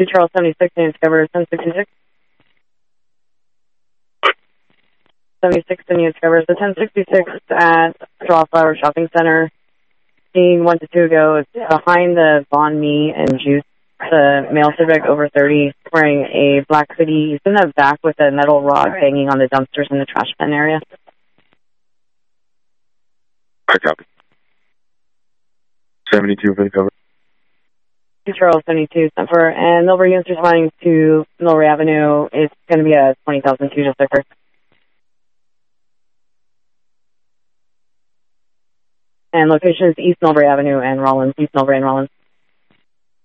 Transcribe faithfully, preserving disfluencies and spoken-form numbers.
two Charles seventy-six, units cover ten sixty-six. seventy-six units cover, so ten sixty-six at Drawflower Shopping Center. Scene one to two go. It's behind the Bon Me and Juice. The male subject over thirty wearing a black hoodie. He's in the back with a metal rod hanging on the dumpsters in the trash bin area. I copy. seventy-two for the cover. two Charles seventy-two, for, and Millbury units responding to Millbury Avenue. It's going to be a twenty thousand two just sticker. And location is East Millbury Avenue and Rollins, East Millbury and Rollins.